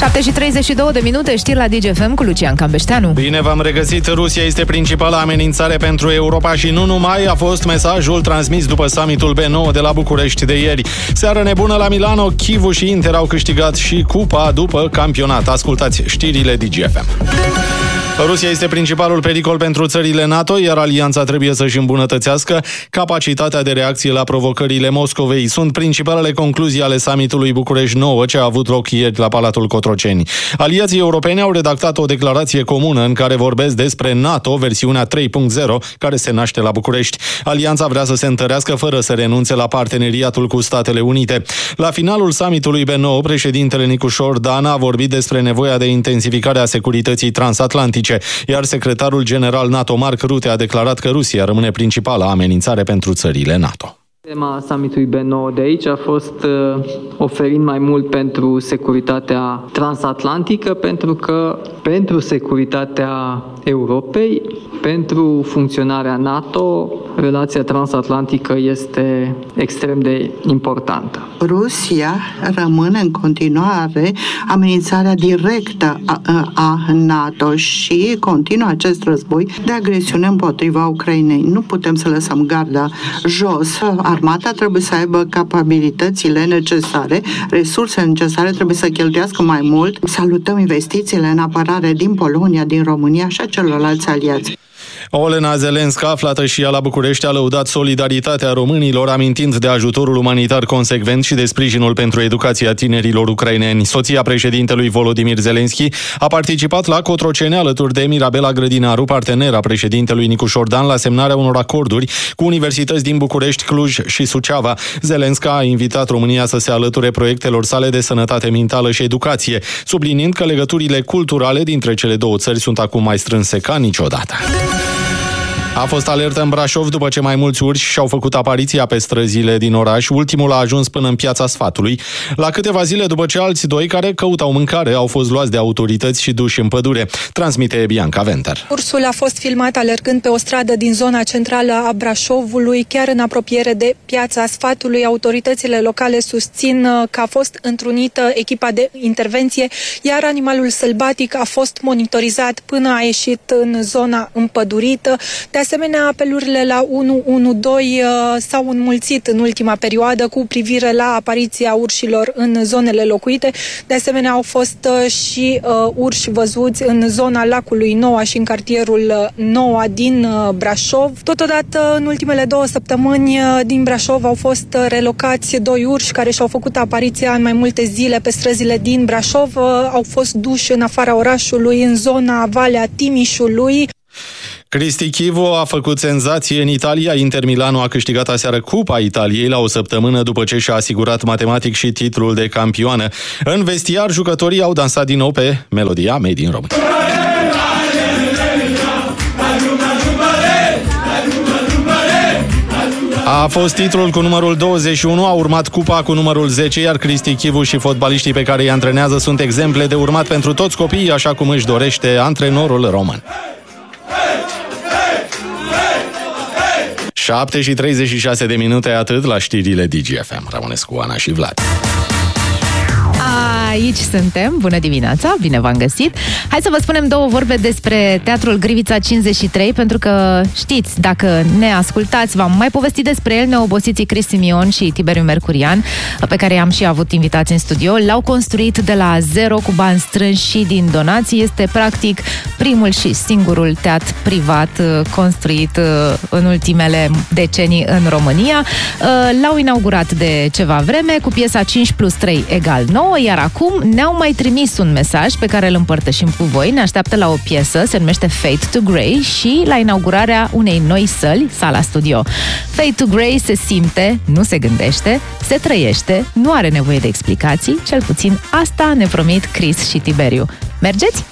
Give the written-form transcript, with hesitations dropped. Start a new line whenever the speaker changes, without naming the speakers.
7:32 știri la DGFM cu Lucian Cambeșteanu.
Bine v-am regăsit. Rusia este principala amenințare pentru Europa și nu numai, a fost mesajul transmis după summitul B9 de la București de ieri. Seară nebună la Milano, Chivu și Inter au câștigat și cupa după campionat. Ascultați știrile DGFM. Rusia este principalul pericol pentru țările NATO, iar alianța trebuie să-și îmbunătățească capacitatea de reacție la provocările Moscovei. Sunt principalele concluzii ale summitului București 9, ce a avut loc ieri la Palatul Cotroceni. Aliații europeni au redactat o declarație comună în care vorbesc despre NATO, versiunea 3.0, care se naște la București. Alianța vrea să se întărească fără să renunțe la parteneriatul cu Statele Unite. La finalul summitului B9, președintele Nicușor Dan a vorbit despre nevoia de intensificare a securității transatlantice, iar secretarul general NATO Mark Rutte a declarat că Rusia rămâne principala amenințare pentru țările NATO.
Tema summitului B9 de aici a fost oferind mai mult pentru securitatea transatlantică, pentru că pentru securitatea Europei, pentru funcționarea NATO, relația transatlantică este extrem de importantă.
Rusia rămâne în continuare amenințarea directă a NATO și continuă acest război de agresiune împotriva Ucrainei. Nu putem să lăsăm garda jos. Armata trebuie să aibă capabilitățile necesare, resursele necesare, trebuie să cheltuiască mai mult. Salutăm investițiile în apărare din Polonia, din România și a celorlalți aliați.
Olena Zelenska, aflată și ea la București, a lăudat solidaritatea românilor, amintind de ajutorul umanitar consecvent și de sprijinul pentru educația tinerilor ucraineni. Soția președintelui Volodymyr Zelensky a participat la Cotroceni alături de Mirabela Grădinaru, partenera președintelui Nicușor Dan, la semnarea unor acorduri cu universități din București, Cluj și Suceava. Zelenska a invitat România să se alăture proiectelor sale de sănătate mentală și educație, subliniind că legăturile culturale dintre cele două țări sunt acum mai strânse ca niciodată. A fost alertă în Brașov după ce mai mulți urși și-au făcut apariția pe străzile din oraș. Ultimul a ajuns până în Piața Sfatului, la câteva zile după ce alți doi care căutau mâncare au fost luați de autorități și duși în pădure. Transmite Bianca Venter.
Ursul a fost filmat alergând pe o stradă din zona centrală a Brașovului, chiar în apropiere de Piața Sfatului. Autoritățile locale susțin că a fost întrunită echipa de intervenție, iar animalul sălbatic a fost monitorizat până a ieșit în zona împădurită. De asemenea, apelurile la 112 s-au înmulțit în ultima perioadă cu privire la apariția urșilor în zonele locuite. De asemenea, au fost și urși văzuți în zona lacului Noua și în cartierul Noua din Brașov. Totodată, în ultimele 2 săptămâni din Brașov au fost relocați 2 urși care și-au făcut apariția în mai multe zile pe străzile din Brașov. Au fost duși în afara orașului, în zona Valea Timișului.
Cristi Chivu a făcut senzație în Italia. Inter Milano a câștigat aseară Cupa Italiei la o săptămână după ce și-a asigurat matematic și titlul de campioană. În vestiar, jucătorii au dansat din nou pe melodia Made in România. A fost titlul cu numărul 21, a urmat cupa cu numărul 10, iar Cristi Chivu și fotbaliștii pe care îi antrenează sunt exemple de urmat pentru toți copiii, așa cum își dorește antrenorul român. 7:36 atât la știrile DGFM. Rămâneți cu Ana și Vlad.
Aici suntem, bună dimineața, bine v-am găsit. Hai să vă spunem 2 vorbe despre Teatrul Grivița 53, pentru că știți, dacă ne ascultați, v-am mai povestit despre el, neobosiții Cris Simion și Tiberiu Mercurian, pe care i-am și avut invitați în studio. L-au construit de la zero cu bani strânși și din donații. Este practic primul și singurul teatru privat construit în ultimele decenii în România. L-au inaugurat de ceva vreme cu piesa 5+3=9, iar acum ne-au mai trimis un mesaj pe care îl împărtășim cu voi. Ne așteaptă la o piesă, se numește Fade to Grey, și la inaugurarea unei noi săli, Sala Studio. Fade to Grey se simte, nu se gândește, se trăiește, nu are nevoie de explicații, cel puțin asta ne promit Chris și Tiberiu. Mergeți?